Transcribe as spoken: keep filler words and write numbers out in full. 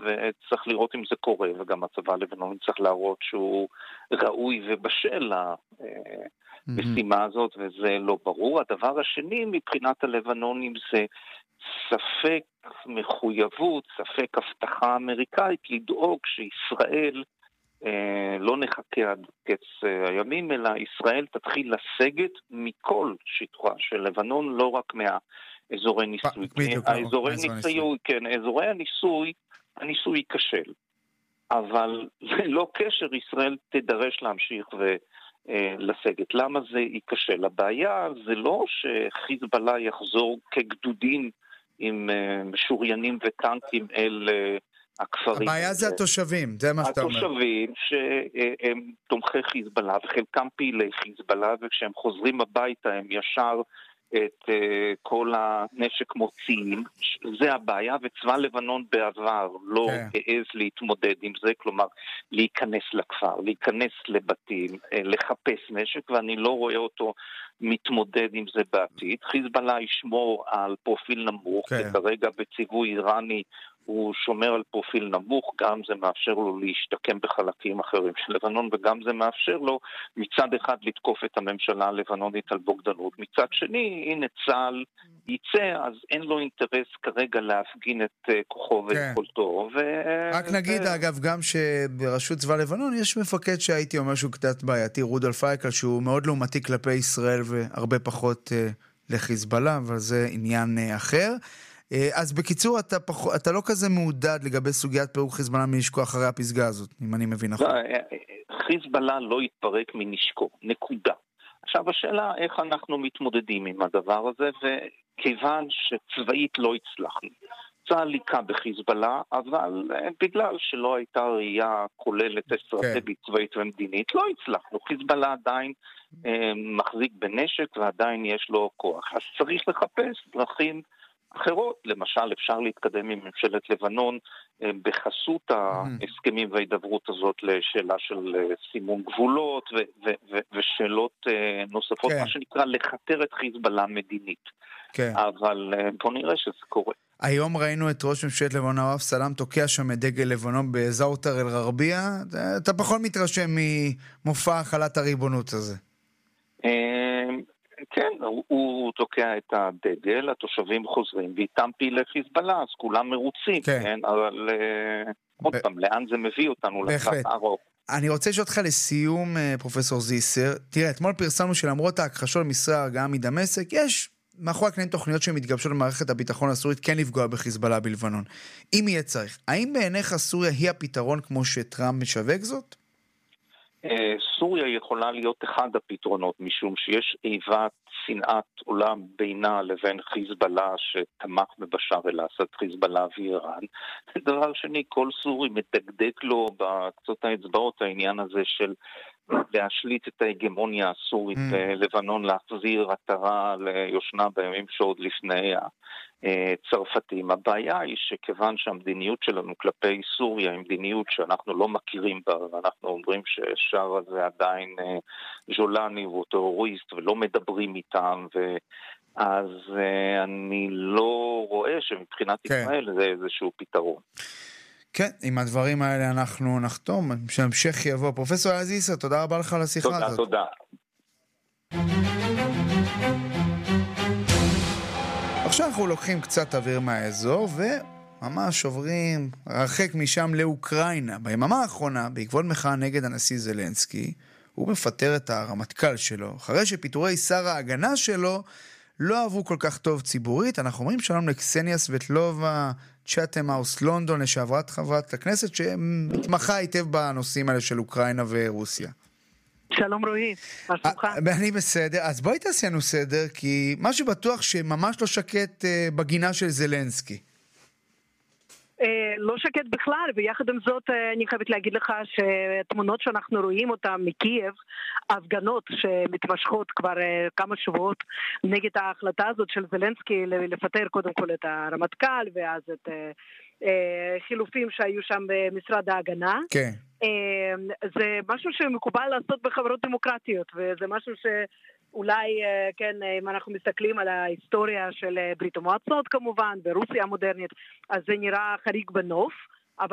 וצריך לראות אם זה קורה, וגם הצבא הלבנוני צריך להראות שהוא ראוי ובשל למשימה הזאת, וזה לא ברור. הדבר השני מבחינת הלבנונים זה ספק מחויבות, ספק הבטחה אמריקאית לדאוג שישראל, לא נחכה עד קץ הימים, אלא ישראל תתחיל לסגת מכל שטחה של לבנון, לא רק מהאזורי ניסוי. האזורי ניסוי, כן, אזורי הניסוי, הניסוי ייכשל. אבל ללא קשר ישראל תדרש להמשיך ולסגת. למה זה ייכשל? הבעיה זה לא שחיזבאללה יחזור כגדודים עם משוריינים וטנקים אל הכפרים. הבעיה זה התושבים, זה מה שאתה אומר. התושבים שהם תומכי חיזבאללה, וחלקם פעילי חיזבאללה, וכשהם חוזרים הביתה הם ישר את כל הנשק מוציאים. זה הבעיה, וצבא לבנון בעבר לא העז להתמודד עם זה, כלומר להיכנס לכפר, להיכנס לבתים, לחפש נשק, ואני לא רואה אותו מתמודד עם זה בעתיד. חיזבאללה ישמור על פרופיל נמוך, וכרגע בציווי איראני הוא שומר על פרופיל נמוך, גם זה מאפשר לו להשתקם בחלקים אחרים של לבנון, וגם זה מאפשר לו מצד אחד לתקוף את הממשלה הלבנונית על בוגדנות. מצד שני, הנה צה"ל יצא, אז אין לו אינטרס כרגע להפגין את כוחו ויכולתו. רק נגיד, אגב, גם שברשות צבא לבנון יש מפקד שהייתי אומר שהוא קצת בעייתי, רודולף אייקל, שהוא מאוד לעומתי כלפי ישראל והרבה פחות לחיזבאללה, אבל זה עניין אחר. אז בקיצור, אתה, פח... אתה לא כזה מעודד לגבי סוגיית פירוק חיזבאללה מנשקו אחרי הפסגה הזאת, אם אני מבין נכון. חיזבאללה לא יתפרק מנשקו, נקודה. עכשיו השאלה איך אנחנו מתמודדים עם הדבר הזה, וכיוון שצבאית לא הצלחנו. צה"ל ליקה בחיזבאללה, אבל בגלל שלא הייתה ראייה כוללת אסטרטגית צבאית ומדינית, לא הצלחנו. חיזבאללה עדיין מחזיק בנשק ועדיין יש לו כוח. אז צריך לחפש דרכים אחרות. למשל, אפשר להתקדם עם ממשלת לבנון בחסות ההסכמים וההידברות הזאת לשאלה של סימון גבולות ו- ו- ו- ושאלות נוספות, מה שנקרא לחתר את חיזבאללה מדינית. אבל בוא נראה שזה קורה. היום ראינו את ראש ממשלת לבנון נואף סלאם תוקע שם את דגל לבנון בזאוטר אל גרבייה. אתה פחות מתרשם ממופע החלת הריבונות הזה. כן, הוא, הוא תוקע את הדגל, התושבים חוזרים, ואיתם פעילי חיזבאללה, אז כולם מרוצים, כן, כן? אבל uh, עוד פעם, לאן זה מביא אותנו לצד ארוך? אני רוצה לשאול אותך לסיום, פרופסור זיסר, תראה, אתמול פרסמנו שלמרות ההכחשות למשרי ההרגעה מדמשק, יש מאחורי הקלעים תוכניות שמתגבשות למערכת הביטחון הסורית כן לפגוע בחיזבאללה בלבנון. אם יהיה צריך, האם בעיניך סוריה היא הפתרון כמו שטראמפ משווק זאת? סוריה יכולה להיות אחד הפתרונות, משום שיש איבת שנאת עולם בינה לבין חיזבאללה שתמך בבשאר אל-אסד, חיזבאללה ואיראן. דבר שני, כל סורי מדקדק לו בקצות האצבעות העניין הזה של להשליט את ההגמוניה הסורית בלבנון, להחזיר עטרה ליושנה בימים שעוד לפני הצרפתים. הבעיה היא שכיוון שהמדיניות שלנו כלפי סוריה היא מדיניות שאנחנו לא מכירים בה, ואנחנו אומרים ששאר הזה עדיין ז'ולני והוא טרוריסט ולא מדברים איתם, אז אני לא רואה שמבחינת ישראל זה איזשהו פתרון. כן, עם הדברים האלה אנחנו נחתום, שהמשך יבוא. פרופסור יעז זיסר, תודה רבה לך על השיחה תודה, הזאת. תודה. עכשיו אנחנו לוקחים קצת אוויר מהאזור וממש עוברים הרחק משם לאוקראינה. ביממה האחרונה, בעקבות מחאה נגד הנשיא זלנסקי, הוא מפטר את הרמטכ"ל שלו. אחרי שפיטורי שר ההגנה שלו לא עברו כל כך טוב ציבורית, אנחנו אומרים שלום לקסניה סבטלובה, צ'אטם האוס לונדון, לשעברת חברת הכנסת שמתמחה היטב בנושאים האלה של אוקראינה ורוסיה. שלום רועי, מה שלומך? אני בסדר, אז בואי תעשי לנו סדר, כי משהו בטוח שממש לא שקט בגינה של זלנסקי. לא שקט בכלל, ויחד עם זאת אני חייבת להגיד לך שתמונות שאנחנו רואים אותן מקייב, הפגנות שמתמשכות כבר כמה שבועות נגד ההחלטה הזאת של זלנסקי לפטר קודם כל את הרמטכ"ל ואז את חילופים שהיו שם במשרד ההגנה. כן. זה משהו שמקובל לעשות בחברות דמוקרטיות, וזה משהו ש... אולי, כן, אם אנחנו מסתכלים על ההיסטוריה של ברית המועצות כמובן, ברוסיה המודרנית, אז זה נראה חריג בנוף.